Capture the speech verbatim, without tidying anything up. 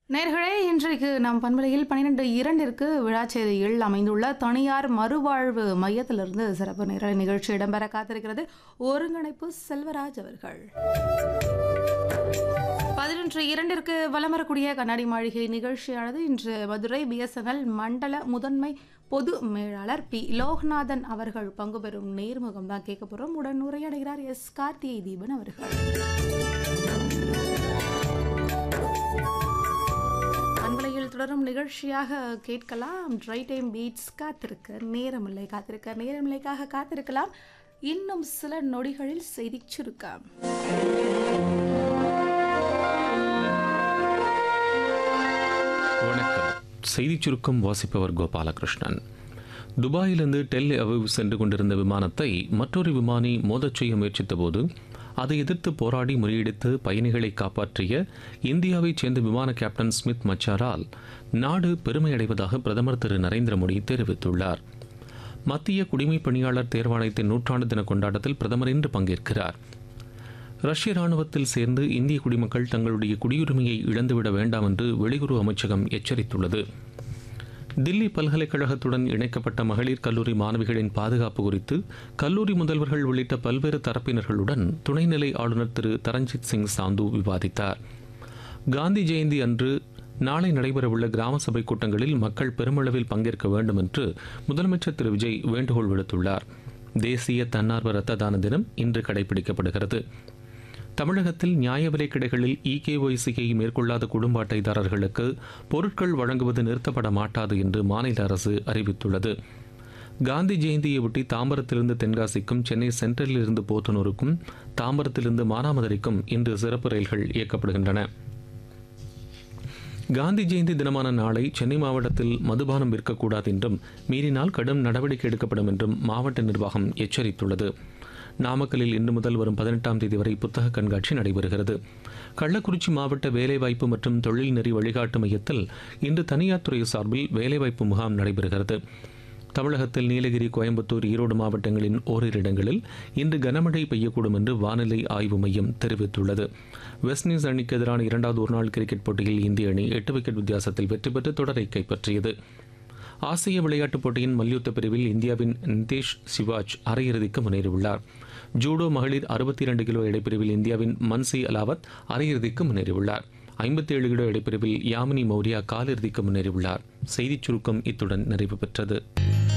நேர்களே இன்றைக்கு நம் பண்பலையில் பன்னிரண்டு இரண்டிற்கு விழாச்சேரியில் அமைந்துள்ள தனியார் மறுவாழ்வு மையத்திலிருந்து சிறப்பு நேரலை நிகழ்ச்சி இடம்பெற காத்திருக்கிறது. ஒருங்கிணைப்பு செல்வராஜ் அவர்கள். பதினொன்று இரண்டிற்கு வலம் வரக்கூடிய கண்ணாடி மாளிகை நிகழ்ச்சியானது இன்று மதுரை பிஎஸ்என்எல் மண்டல முதன்மை பொது மேலாளர் பி லோகநாதன் அவர்கள் பங்கு பெறும் நேர்முகம் தான் கேட்க போறோம். உடன் உரையாடுகிறார் எஸ் கார்த்திகை தீபன் அவர்கள். அன்பலையில் தொடரும் நிகழ்ச்சியாக கேட்கலாம். ட்ரை டைம் பீட்ஸ் காத்திருக்க நேரமில்லை காத்திருக்க நேரமில்லைக்காக காத்திருக்கலாம். இன்னும் சில நொடிகளில் செய்தி சுருக்கம். வணக்கம். செய்திச் சுருக்கம் வாசிப்பவர் கோபாலகிருஷ்ணன். துபாயிலிருந்து டெல் அவீவ் சென்று கொண்டிருந்த விமானத்தை மற்றொரு விமானி மோதச் செய்ய முயற்சித்தபோது அதை எதிர்த்து போராடி முறியடித்து பயணிகளை காப்பாற்றிய இந்தியாவைச் சேர்ந்த விமான கேப்டன் ஸ்மித் மச்சாரால் நாடு பெருமையடைவதாக பிரதமர் திரு நரேந்திர மோடி தெரிவித்துள்ளார். மத்திய குடிமைப் பணியாளர் தேர்வாணையத்தின் நூற்றாண்டு தின கொண்டாட்டத்தில் பிரதமர் இன்று பங்கேற்கிறார். ரஷ்ய ராணுவத்தில் சேர்ந்து இந்திய குடிமக்கள் தங்களுடைய குடியுரிமையை இழந்துவிட வேண்டாம் என்று வெளியுறவு அமைச்சகம் எச்சரித்துள்ளது. தில்லி பல்கலைக்கழகத்துடன் இணைக்கப்பட்ட மகளிர் கல்லூரி மாணவிகளின் பாதுகாப்பு குறித்து கல்லூரி முதல்வர்கள் உள்ளிட்ட பல்வேறு தரப்பினர்களுடன் துணைநிலை ஆளுநர் திரு தரஞ்சித் சிங் சாந்து விவாதித்தார். காந்தி ஜெயந்தி அன்று நாளை நடைபெறவுள்ள கிராம சபை கூட்டங்களில் மக்கள் பெருமளவில் பங்கேற்க வேண்டும் என்று முதலமைச்சர் திரு விஜய் வேண்டுகோள் விடுத்துள்ளார். தேசிய தன்னார்வ இரத்த தான தினம் இன்று கடைபிடிக்கப்படுகிறது. தமிழகத்தில் நியாய விலைக் கடைகளில் இகேஒய்சியை மேற்கொள்ளாத குடும்ப அட்டைதாரர்களுக்கு பொருட்கள் வழங்குவது நிறுத்தப்பட மாட்டாது என்று மாநில அரசு அறிவித்துள்ளது. காந்தி ஜெயந்தியையொட்டி தாம்பரத்திலிருந்து தென்காசிக்கும், சென்னை சென்ட்ரலில் இருந்து போத்தனூருக்கும், தாம்பரத்திலிருந்து மானாமதுரைக்கும் இன்று சிறப்பு ரயில்கள் இயக்கப்படுகின்றன. காந்தி ஜெயந்தி தினமான நாளை சென்னை மாவட்டத்தில் மதுபானம் விற்கக்கூடாது என்றும் மீறினால் கடும் நடவடிக்கை எடுக்கப்படும் என்றும் மாவட்ட நிர்வாகம் எச்சரித்துள்ளது. நாமக்கல்லில் இன்று முதல் வரும் பதினெட்டாம் தேதி வரை புத்தக கண்காட்சி நடைபெறுகிறது. கள்ளக்குறிச்சி மாவட்ட வேலைவாய்ப்பு மற்றும் தொழில் நெறி வழிகாட்டு மையத்தில் இன்று தனியார் துறை சார்பில் வேலைவாய்ப்பு முகாம் நடைபெறுகிறது. தமிழகத்தில் நீலகிரி, கோயம்புத்தூர், ஈரோடு மாவட்டங்களின் ஓரிரு இடங்களில் இன்று கனமழை பெய்யக்கூடும் என்று வானிலை ஆய்வு மையம் தெரிவித்துள்ளது. வெஸ்ட் இண்டீஸ் அணிக்கு எதிரான இரண்டாவது ஒருநாள் கிரிக்கெட் போட்டியில் இந்திய அணி எட்டு விக்கெட் வித்தியாசத்தில் வெற்றி பெற்று தொடரை கைப்பற்றியது. ஆசிய விளையாட்டுப் போட்டியின் மல்யுத்த பிரிவில் இந்தியாவின் நிதேஷ் சிவாஜ் அரையிறுதிக்கு முன்னேறியுள்ளார். ஜூடோ மகளிர் அறுபத்தி இரண்டு கிலோ எடைப்பிரிவில் இந்தியாவின் மன்சி அலாவத் அரையிறுதிக்கு முன்னேறியுள்ளார். ஐம்பத்தி ஏழு கிலோ எடைப்பிரிவில் யாமினி மௌரியா காலிறுதிக்கு முன்னேறியுள்ளார். செய்திச் சுருக்கம் இத்துடன் நிறைவு பெற்றது.